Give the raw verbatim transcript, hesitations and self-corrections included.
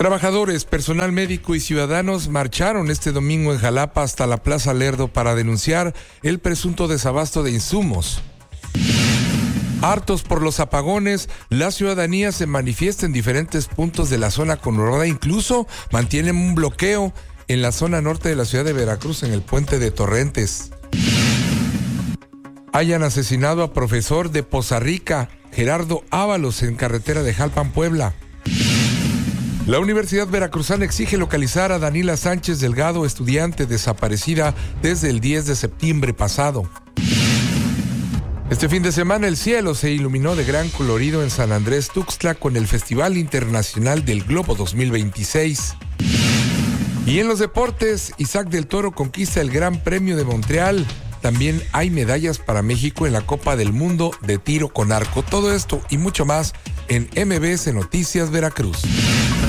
Trabajadores, personal médico y ciudadanos marcharon este domingo en Jalapa hasta la Plaza Lerdo para denunciar el presunto desabasto de insumos. Hartos por los apagones, la ciudadanía se manifiesta en diferentes puntos de la zona conurbada, incluso mantienen un bloqueo en la zona norte de la ciudad de Veracruz, en el puente de Torrentes. Hayan asesinado a profesor de Poza Rica, Gerardo Ábalos, en carretera de Jalpan, Puebla. La Universidad Veracruzana exige localizar a Danila Sánchez Delgado, estudiante desaparecida desde el diez de septiembre pasado. Este fin de semana el cielo se iluminó de gran colorido en San Andrés Tuxtla con el Festival Internacional del Globo dos mil veintiséis. Y en los deportes, Isaac del Toro conquista el Gran Premio de Montreal. También hay medallas para México en la Copa del Mundo de tiro con arco. Todo esto y mucho más en M B S Noticias Veracruz.